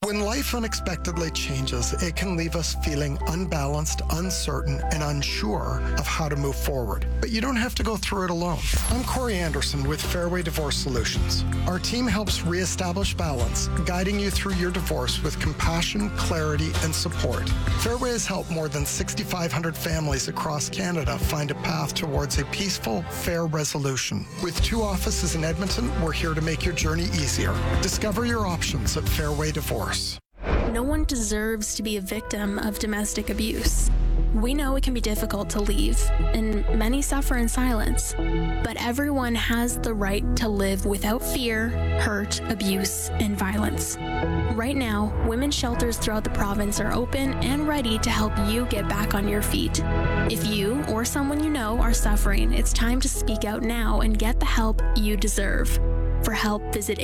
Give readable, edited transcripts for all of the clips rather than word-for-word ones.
When life unexpectedly changes, it can leave us feeling unbalanced, uncertain, and unsure of how to move forward. But you don't have to go through it alone. I'm Corey Anderson with Fairway Divorce Solutions. Our team helps reestablish balance, guiding you through your divorce with compassion, clarity, and support. Fairway has helped more than 6,500 families across Canada find a path towards a peaceful, fair resolution. With 2 offices in Edmonton, we're here to make your journey easier. Discover your options at Fairway Divorce. No one deserves to be a victim of domestic abuse. We know it can be difficult to leave, and many suffer in silence. But everyone has the right to live without fear, hurt, abuse, and violence. Right now, women's shelters throughout the province are open and ready to help you get back on your feet. If you or someone you know are suffering, it's time to speak out now and get the help you deserve. For help, visit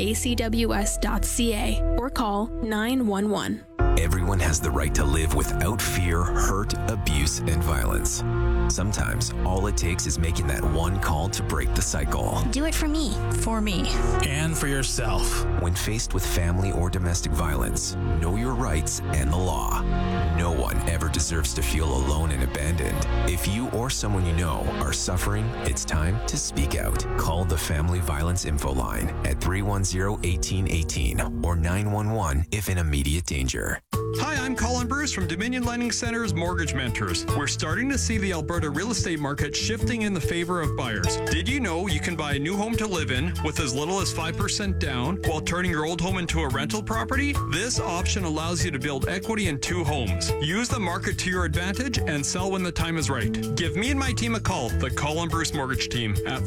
acws.ca or call 911. Everyone has the right to live without fear, hurt, abuse, and violence. Sometimes, all it takes is making that one call to break the cycle. Do it for me. For me. And for yourself. When faced with family or domestic violence, know your rights and the law. No one ever deserves to feel alone and abandoned. If you or someone you know are suffering, it's time to speak out. Call the Family Violence Info Line at 310-1818 or 911 if in immediate danger. Hi, I'm Colin Bruce from Dominion Lending Center's Mortgage Mentors. We're starting to see the Alberta real estate market shifting in the favor of buyers. Did you know you can buy a new home to live in with as little as 5% down while turning your old home into a rental property? This option allows you to build equity in 2 homes. Use the market to your advantage and sell when the time is right. Give me and my team a call, the Colin Bruce Mortgage Team, at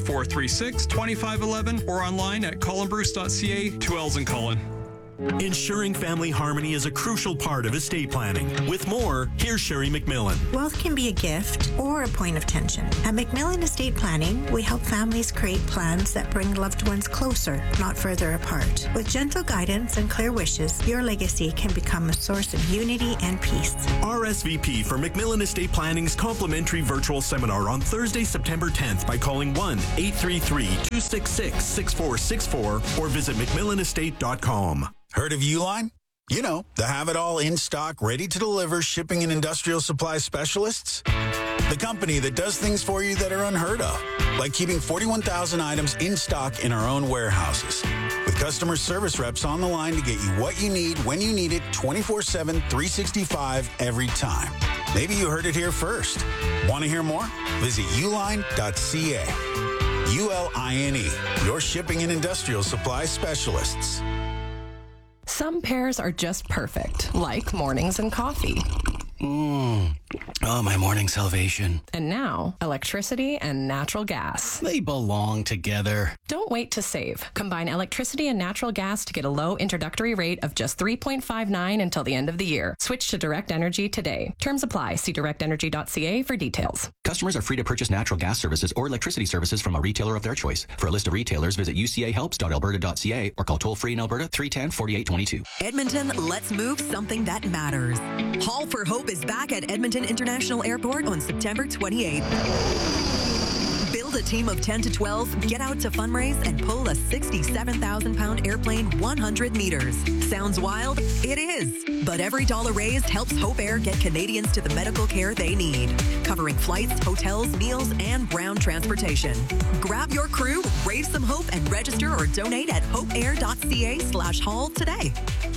436-2511 or online at colinbruce.ca, 2 L's in Colin. Ensuring family harmony is a crucial part of estate planning. With more, here's Sherry McMillan. Wealth can be a gift or a point of tension. At McMillan Estate Planning, we help families create plans that bring loved ones closer, not further apart. With gentle guidance and clear wishes, your legacy can become a source of unity and peace. RSVP for McMillan Estate Planning's complimentary virtual seminar on Thursday, September 10th by calling 1-833-266-6464 or visit McMillanestate.com. Heard of Uline? You know, the have-it-all in-stock, ready-to-deliver shipping and industrial supply specialists. The company that does things for you that are unheard of, like keeping 41,000 items in stock in our own warehouses. With customer service reps on the line to get you what you need, when you need it, 24/7, 365, every time. Maybe you heard it here first. Want to hear more? Visit uline.ca. ULINE, your shipping and industrial supply specialists. Some pairs are just perfect, like mornings and coffee. Oh, my morning salvation. And now, electricity and natural gas. They belong together. Don't wait to save. Combine electricity and natural gas to get a low introductory rate of just $3.59 until the end of the year. Switch to Direct Energy today. Terms apply. See directenergy.ca for details. Customers are free to purchase natural gas services or electricity services from a retailer of their choice. For a list of retailers, visit ucahelps.alberta.ca or call toll-free in Alberta 310-4822. Edmonton, let's move something that matters. Haul for Hope is back at Edmonton International Airport on September 28th. Build a team of 10 to 12, get out to fundraise, and pull a 67,000-pound airplane 100 meters. Sounds wild? It is. But every dollar raised helps Hope Air get Canadians to the medical care they need, covering flights, hotels, meals, and ground transportation. Grab your crew, raise some hope, and register or donate at hopeair.ca/haul today.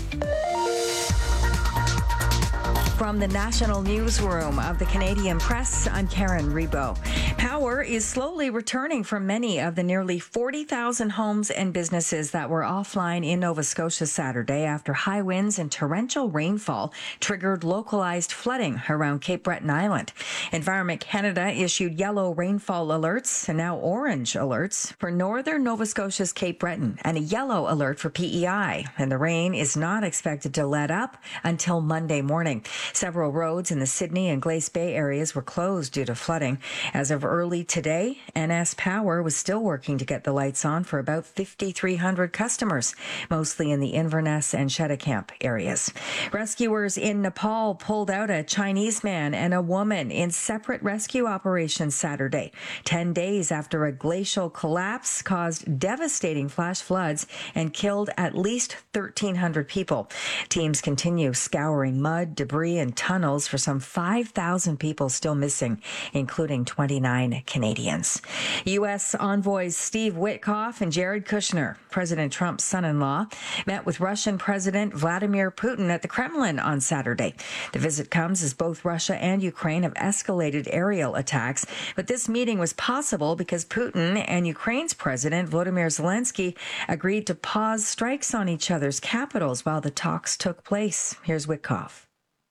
From the National Newsroom of the Canadian Press, I'm Karen Rebo. Power is slowly returning for many of the nearly 40,000 homes and businesses that were offline in Nova Scotia Saturday after high winds and torrential rainfall triggered localized flooding around Cape Breton Island. Environment Canada issued yellow rainfall alerts and now orange alerts for northern Nova Scotia's Cape Breton and a yellow alert for PEI. And the rain is not expected to let up until Monday morning. Several roads in the Sydney and Glace Bay areas were closed due to flooding. As of early today, NS Power was still working to get the lights on for about 5,300 customers, mostly in the Inverness and Cheticamp areas. Rescuers in Nepal pulled out a Chinese man and a woman in separate rescue operations Saturday, 10 days after a glacial collapse caused devastating flash floods and killed at least 1,300 people. Teams continue scouring mud, debris, and tunnels for some 5,000 people still missing, including 29 Canadians. U.S. envoys Steve Witkoff and Jared Kushner, President Trump's son-in-law, met with Russian President Vladimir Putin at the Kremlin on Saturday. The visit comes as both Russia and Ukraine have escalated aerial attacks, but this meeting was possible because Putin and Ukraine's President Volodymyr Zelensky agreed to pause strikes on each other's capitals while the talks took place. Here's Witkoff.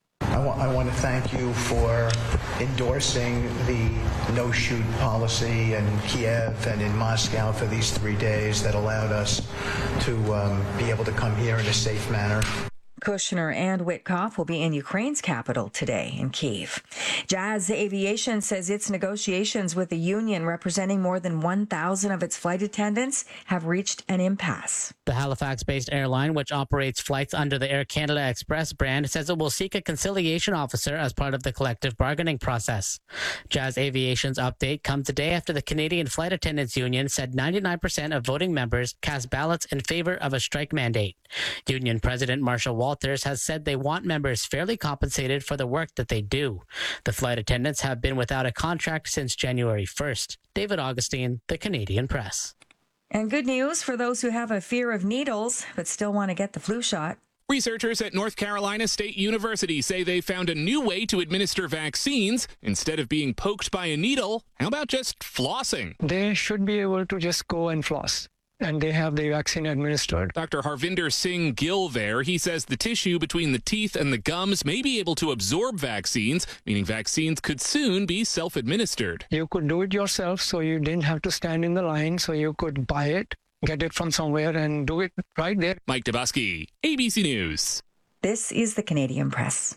I want to thank you for endorsing the no-shoot policy in Kiev and in Moscow for these 3 days that allowed us to be able to come here in a safe manner. Kushner and Witkoff will be in Ukraine's capital today in Kyiv. Jazz Aviation says its negotiations with the union representing more than 1,000 of its flight attendants have reached an impasse. The Halifax-based airline, which operates flights under the Air Canada Express brand, says it will seek a conciliation officer as part of the collective bargaining process. Jazz Aviation's update comes a day after the Canadian Flight Attendants Union said 99% of voting members cast ballots in favor of a strike mandate. Union President Marshall Walters has said they want members fairly compensated for the work that they do. The flight attendants have been without a contract since January 1st. David Augustine, The Canadian Press. And good news for those who have a fear of needles but still want to get the flu shot. Researchers at North Carolina State University say they found a new way to administer vaccines. Instead of being poked by a needle, how about just flossing? They should be able to just go and floss, and they have the vaccine administered. Dr. Harvinder Singh Gill there, he says the tissue between the teeth and the gums may be able to absorb vaccines, meaning vaccines could soon be self-administered. You could do it yourself, so you didn't have to stand in the line, so you could buy it, get it from somewhere, and do it right there. Mike Dabusky, ABC News. This is the Canadian Press.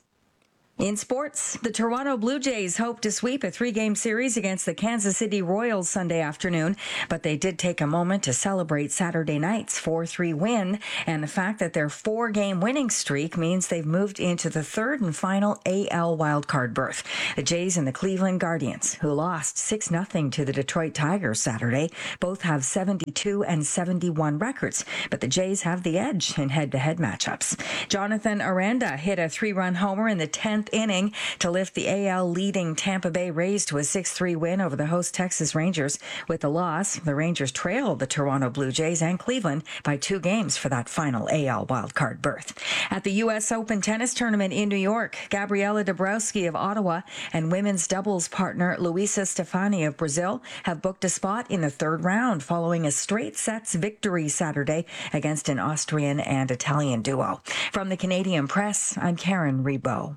In sports, the Toronto Blue Jays hope to sweep a 3-game series against the Kansas City Royals Sunday afternoon, but they did take a moment to celebrate Saturday night's 4-3 win, and the fact that their 4-game winning streak means they've moved into the third and final AL wildcard berth. The Jays and the Cleveland Guardians, who lost 6-0 to the Detroit Tigers Saturday, both have 72 and 71 records, but the Jays have the edge in head-to-head matchups. Jonathan Aranda hit a 3-run homer in the 10th inning to lift the AL leading Tampa Bay Rays to a 6-3 win over the host Texas Rangers. With the loss, the Rangers trailed the Toronto Blue Jays and Cleveland by 2 games for that final AL wildcard berth. At the U.S. Open tennis tournament in New York, Gabriela Dabrowski of Ottawa and women's doubles partner Luisa Stefani of Brazil have booked a spot in the third round following a straight sets victory Saturday against an Austrian and Italian duo. From the Canadian Press, I'm Karen Rebo.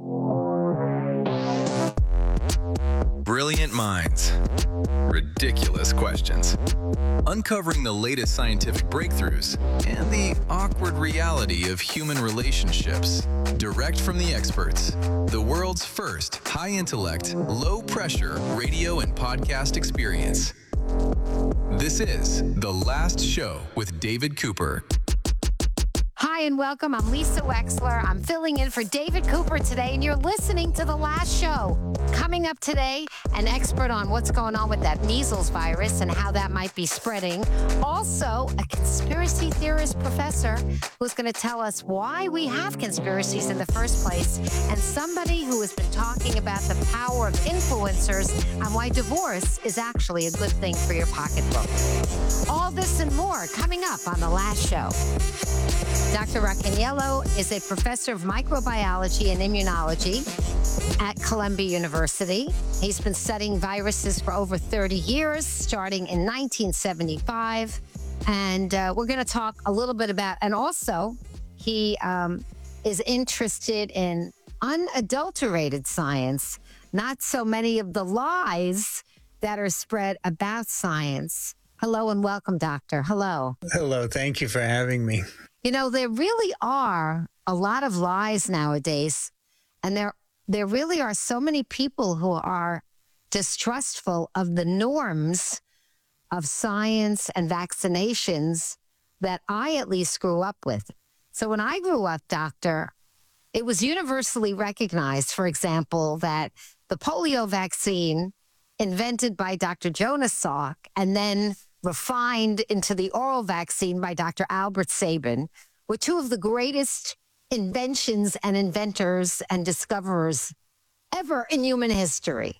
Brilliant minds. Ridiculous questions. Uncovering the latest scientific breakthroughs and the awkward reality of human relationships. Direct from the experts. The world's first high-intellect, low-pressure radio and podcast experience. This is The Last Show with David Cooper. Hi and welcome. I'm Lisa Wexler. I'm filling in for David Cooper today, and you're listening to The Last Show. Coming up today, an expert on what's going on with that measles virus and how that might be spreading. Also, a conspiracy theorist professor who's going to tell us why we have conspiracies in the first place, and somebody who has been talking about the power of influencers and why divorce is actually a good thing for your pocketbook. All this and more coming up on The Last Show. Dr. Racaniello is a professor of microbiology and immunology at Columbia University. He's been studying viruses for over 30 years, starting in 1975. And we're going to talk a little bit about, and also he is interested in unadulterated science, not so many of the lies that are spread about science. Hello and welcome, Doctor. Hello. Hello. Thank you for having me. You know, there really are a lot of lies nowadays, and there really are so many people who are distrustful of the norms of science and vaccinations that I at least grew up with. So when I grew up, Doctor, it was universally recognized, for example, that the polio vaccine invented by Dr. Jonas Salk and then refined into the oral vaccine by Dr. Albert Sabin were two of the greatest inventions and inventors and discoverers ever in human history.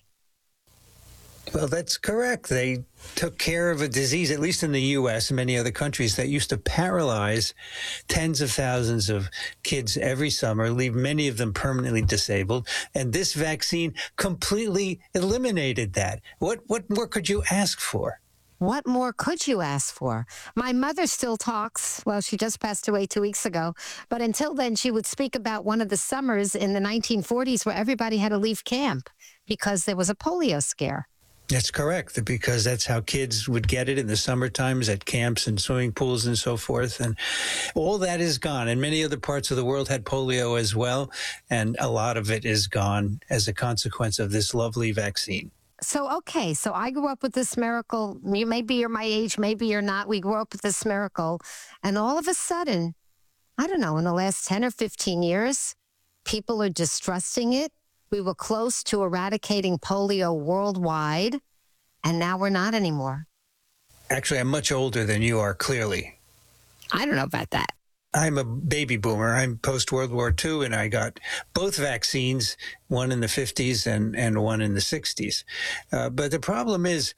Well, that's correct. They took care of a disease, at least in the U.S. and many other countries, that used to paralyze tens of thousands of kids every summer, leave many of them permanently disabled. And this vaccine completely eliminated that. What more could you ask for? What more could you ask for? My mother still talks. Well, she just passed away 2 weeks ago. But until then, she would speak about one of the summers in the 1940s where everybody had to leave camp because there was a polio scare. That's correct, because that's how kids would get it in the summer times at camps and swimming pools and so forth. And all that is gone. And many other parts of the world had polio as well. And a lot of it is gone as a consequence of this lovely vaccine. So, okay, so I grew up with this miracle. Maybe you're my age, maybe you're not. We grew up with this miracle. And all of a sudden, I don't know, in the last 10 or 15 years, people are distrusting it. We were close to eradicating polio worldwide, and now we're not anymore. Actually, I'm much older than you are, clearly. I don't know about that. I'm a baby boomer. I'm post-World War II, and I got both vaccines, one in the 50s and one in the 60s. But the problem is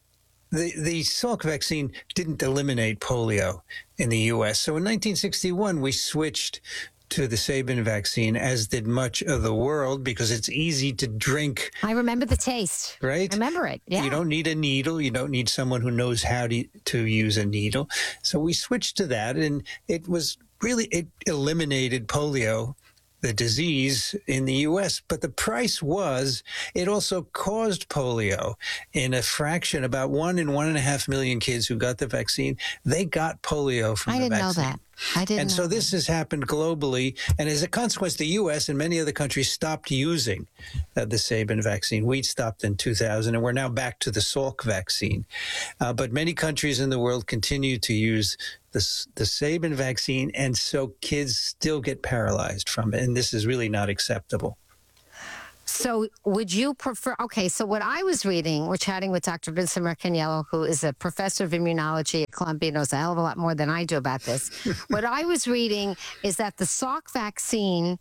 the Salk vaccine didn't eliminate polio in the U.S. So in 1961, we switched to the Sabin vaccine, as did much of the world, because it's easy to drink. I remember the taste. Right? I remember it, yeah. You don't need a needle. You don't need someone who knows how to use a needle. So we switched to that, and it eliminated polio, the disease, in the U.S. But the price was, it also caused polio in a fraction. About 1 in 1.5 million kids who got the vaccine, they got polio from the vaccine. I didn't know that. And so this has happened globally, and as a consequence, the U.S. and many other countries stopped using the Sabin vaccine. We stopped in 2000, and we're now back to the Salk vaccine. But many countries in the world continue to use the Sabin vaccine, and so kids still get paralyzed from it, and this is really not acceptable. So would you prefer, okay, so what I was reading, we're chatting with Dr. Vincent Marcaniello, who is a professor of immunology at Columbia, knows a hell of a lot more than I do about this. What I was reading is that the Salk vaccine,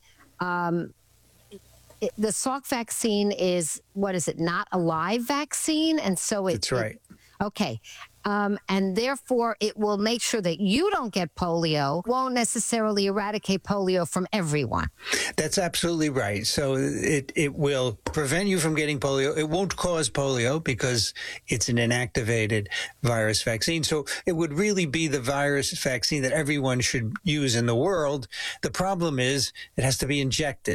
is, what is it, not a live vaccine? And so That's right. Okay. And therefore, it will make sure that you don't get polio, won't necessarily eradicate polio from everyone. That's absolutely right. So it will prevent you from getting polio. It won't cause polio because it's an inactivated virus vaccine. So it would really be the virus vaccine that everyone should use in the world. The problem is it has to be injected.